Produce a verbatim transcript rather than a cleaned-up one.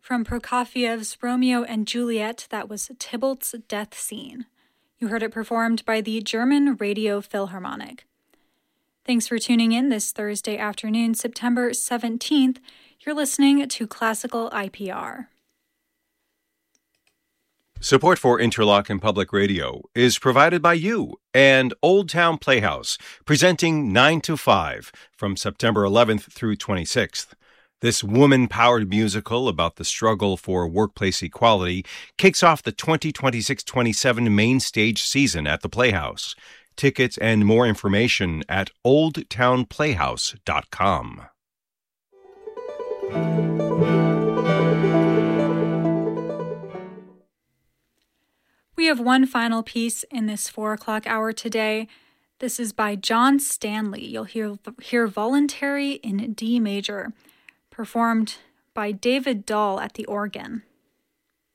From Prokofiev's Romeo and Juliet, that was Tybalt's death scene. You heard it performed by the German Radio Philharmonic. Thanks for tuning in this Thursday afternoon, September seventeenth. You're listening to Classical I P R. Support for Interlochen Public Radio is provided by you and Old Town Playhouse, presenting nine to five from September eleventh through twenty-sixth. This woman-powered musical about the struggle for workplace equality kicks off the twenty twenty-six twenty-seven main stage season at the Playhouse. Tickets and more information at old town playhouse dot com. We have one final piece in this four o'clock hour today. This is by John Stanley. You'll hear, hear Voluntary in D major, performed by David Dahl at the organ.